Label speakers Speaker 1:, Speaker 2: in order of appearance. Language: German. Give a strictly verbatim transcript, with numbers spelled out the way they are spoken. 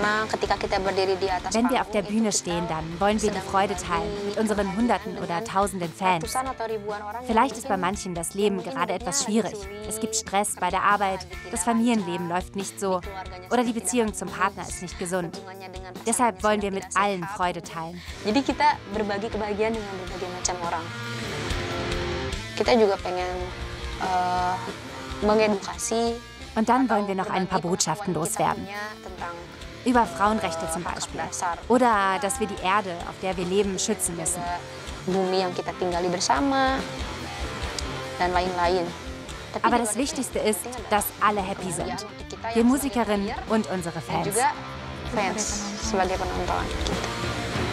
Speaker 1: Wenn wir auf der Bühne stehen, dann wollen wir die Freude teilen mit unseren Hunderten oder Tausenden Fans. Vielleicht ist bei manchen das Leben gerade etwas schwierig. Es gibt Stress bei der Arbeit, das Familienleben läuft nicht so oder die Beziehung zum Partner ist nicht gesund. Deshalb wollen wir mit allen Freude teilen.
Speaker 2: Jadi kita berbagi kebahagiaan dengan berbagai macam orang. Kita juga pengen uh, mengedukasi.
Speaker 1: Und dann wollen wir noch ein paar Botschaften loswerden. Über Frauenrechte zum Beispiel. Oder dass wir die Erde, auf der wir leben, schützen müssen.
Speaker 2: Bumi yang kita tinggali bersama dan lain-lain.
Speaker 1: Aber das Wichtigste ist, dass alle happy sind. Wir Musikerinnen und unsere Fans.
Speaker 2: Fans sebagai penonton.